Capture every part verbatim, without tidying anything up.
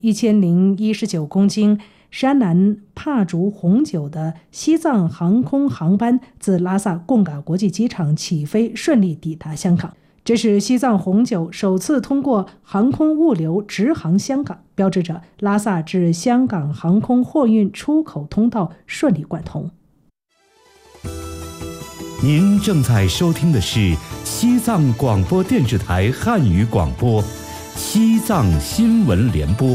一千零一十九公斤山南帕竹红酒的西藏航空航班自拉萨贡嘎国际机场起飞，顺利抵达香港。这是西藏红酒首次通过航空物流直航香港，标志着拉萨至香港航空货运出口通道顺利贯通。 您正在收听的是西藏广播电视台汉语广播，西藏新闻联播。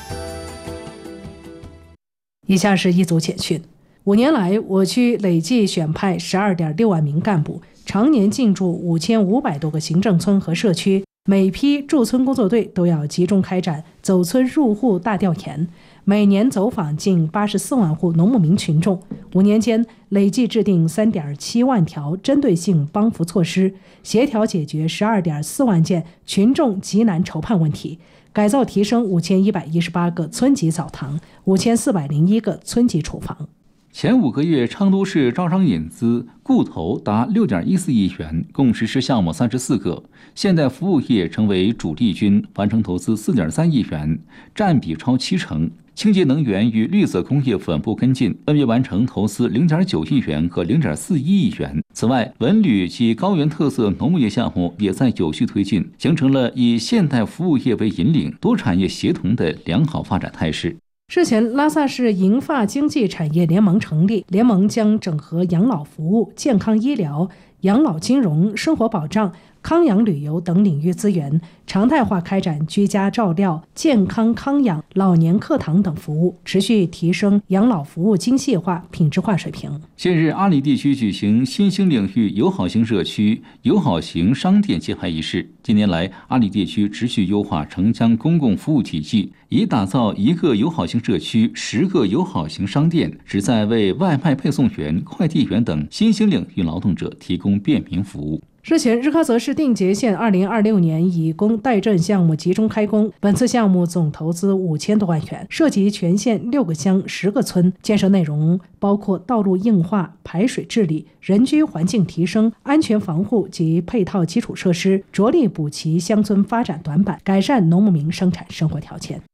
以下是一组简讯。五年来，我区累计选派十二点六万名干部，常年进驻五千五百多个行政村和社区，每批驻村工作队都要集中开展走村入户大调研，每年走访近八十四万户农牧民群众。五年间，累计制定三点七万条针对性帮扶措施，协调解决十二点四万件群众急难愁盼问题。改造提升五千一百一十八个村级澡堂，五千四百零一个村级厨房。 前五个月，昌都市招商引资固投达六点一四亿元，共实施项目三十四个。现代服务业成为主力军，完成投资四点三亿元，占比超七成。清洁能源与绿色工业稳步跟进，分别完成投资零点九亿元和零点四一亿元。此外，文旅及高原特色农牧业项目也在有序推进，形成了以现代服务业为引领、多产业协同的良好发展态势。 日前，拉萨市银发经济产业联盟成立，联盟将整合养老服务、健康医疗、养老金融、生活保障、康养旅游等领域资源，常态化开展居家照料、健康康养、老年课堂等服务，持续提升养老服务精细化、品质化水平。 近日，阿里地区举行新兴领域友好型社区、友好型商店揭牌仪式。近年来，阿里地区持续优化城乡公共服务体系，以打造一个友好型社区、十个友好型商店，旨在为外卖配送员、快递员等新兴领域劳动者提供便民服务。 日前，日喀则市定结县二零二六年以工代赈项目集中开工，本次项目总投资五千多万元，涉及全县六个乡、十个村，建设内容包括道路硬化、排水治理、人居环境提升、安全防护及配套基础设施，着力补齐乡村发展短板，改善农牧民生产生活条件。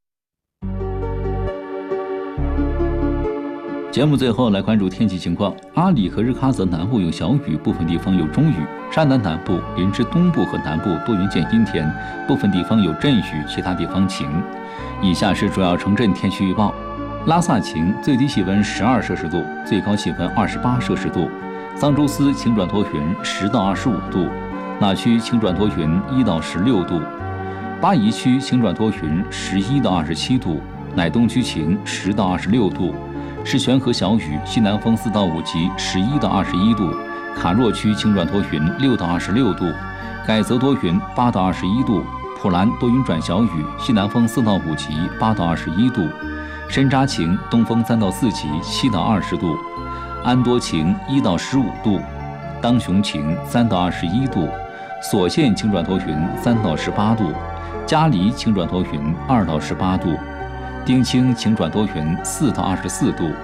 节目最后来关注天气情况。阿里和日喀则南部有小雨，部分地方有中雨；山南南部、林芝东部和南部多云见阴天，部分地方有阵雨，其他地方晴。以下是主要城镇天气预报：拉萨晴，最低气温十二摄氏度，最高气温二十八摄氏度；桑珠斯晴转多云，十到二十五度；那曲晴转多云，一到十六度；巴宜区晴转多云，十一到二十七度；乃东区晴，十到二十六度。市泉河小雨，西南风四到五级，十一到二十一度；卡若区晴转多云，六到二十六度；改则多云，八到二十一度；普兰多云转小雨，西南风四到五级，八到二十一度；深扎晴，东风三到四级，七到二十度；安多晴，一到十五度；当雄晴，三到二十一度；索县晴转多云，三到十八度；嘉黎晴转多云，二到十八度；丁清晴转多云，四到二十四度。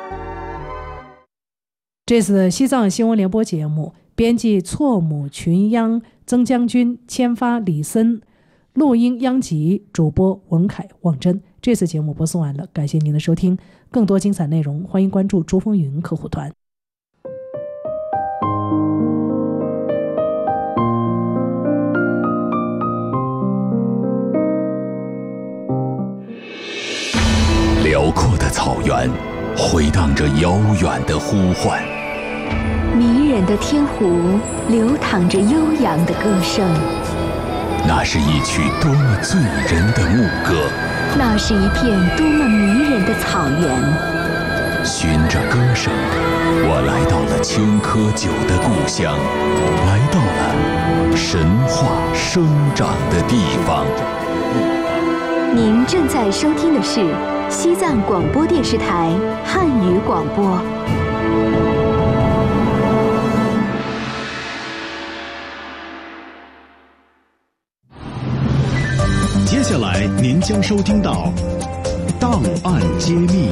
这次西藏新闻联播节目，编辑错母群央、曾将军、签发李森，录音央吉，主播文凯、望真。这次节目播送完了，感谢您的收听。更多精彩内容，欢迎关注珠峰云客户端。 辽阔的草原回荡着遥远的呼唤， 迷人的天湖流淌着悠扬的歌声。 那是一曲多么醉人的牧歌， 那是一片多么迷人的草原。 循着歌声，我来到了青稞酒的故乡，来到了神话生长的地方。 您正在收听的是西藏广播电视台汉语广播。 接下来您将收听到档案揭秘。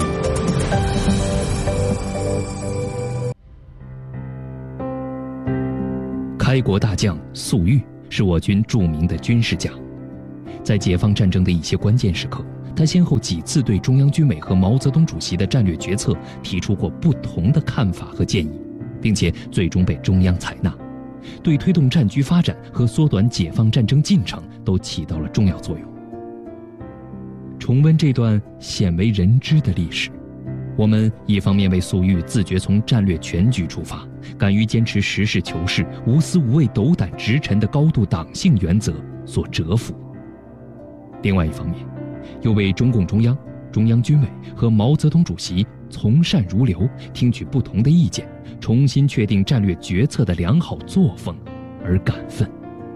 开国大将粟裕是我军著名的军事家，在解放战争的一些关键时刻， 他先后几次对中央军委和毛泽东主席的战略决策提出过不同的看法和建议，并且最终被中央采纳，对推动战局发展和缩短解放战争进程都起到了重要作用。重温这段鲜为人知的历史，我们一方面为粟裕自觉从战略全局出发，敢于坚持实事求是、无私无畏、斗胆直陈的高度党性原则所折服，另外一方面又为中共中央、中央军委和毛泽东主席从善如流，听取不同的意见，重新确定战略决策的良好作风而感奋。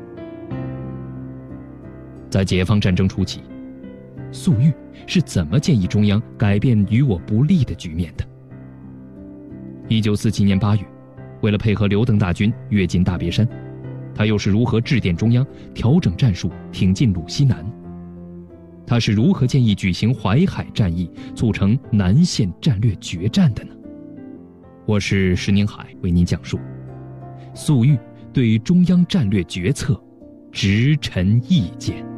在解放战争初期，粟裕是怎么建议中央改变与我不利的局面的？一九四七年八月，为了配合刘邓大军跃进大别山，他又是如何致电中央调整战术，挺进鲁西南？他是如何建议举行淮海战役，促成南线战略决战的呢？我是石宁海，为您讲述粟裕对中央战略决策直陈意见。